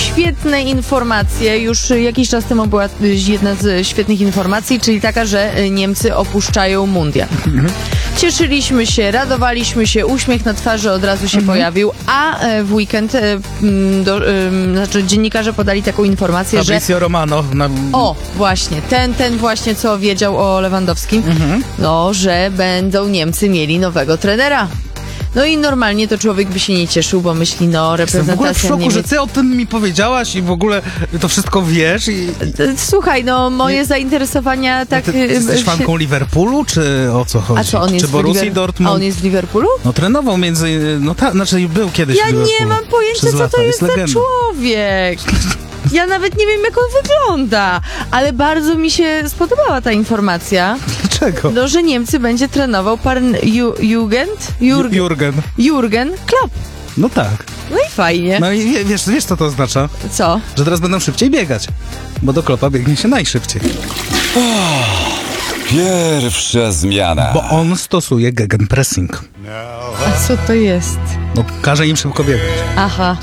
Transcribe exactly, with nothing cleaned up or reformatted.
świetne informacje. Już jakiś czas temu była jedna z świetnych informacji, czyli taka, że Niemcy opuszczają mundial. Mhm. Cieszyliśmy się, radowaliśmy się, uśmiech na twarzy od razu się mhm. pojawił, a w weekend do, znaczy dziennikarze podali taką informację, Fabrizio że... Fabrizio Romano. Na... O, właśnie, ten, ten właśnie, co wiedział o Lewandowskim, mhm. no, że będą Niemcy mieli nowego trenera. No i normalnie to człowiek by się nie cieszył, bo myśli, no, reprezentacja Jestem w ogóle w szoku, Niemiec... że ty o tym mi powiedziałaś i w ogóle to wszystko wiesz i... Słuchaj, no, moje nie... zainteresowania tak... Ty, ty jesteś fanką Liverpoolu, czy o co chodzi? A co, on jest czy Borussii Liver... Dortmund? A on jest w Liverpoolu? No trenował między... No tak, znaczy był kiedyś ja w Liverpoolu. Ja nie mam pojęcia, co to jest, jest za człowiek. Ja nawet nie wiem, jak on wygląda, ale bardzo mi się spodobała ta informacja. Dlaczego? No, że Niemcy będzie trenował pan Ju, Jugend? Jurgen. Jurgen. Jurgen Klopp. No tak. No i fajnie. No i wiesz, wiesz, co to oznacza? Co? Że teraz będą szybciej biegać, bo do Kloppa biegnie się najszybciej. Oh, pierwsza zmiana. Bo on stosuje gegenpressing. A co to jest? No, każe im szybko biegać. Aha.